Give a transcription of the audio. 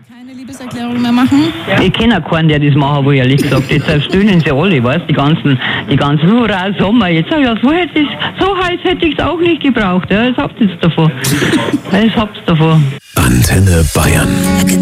Keine Liebeserklärung mehr machen? Ich kenne auch keinen, der das machen will, ehrlich gesagt. Jetzt stöhnen sie alle, weißt die ganzen Hurra, Sommer. Jetzt sag ich, ja, so heiß hätte ich es auch nicht gebraucht. Ja, das habt ihr jetzt davon. Das habt ihr davon. Antenne Bayern.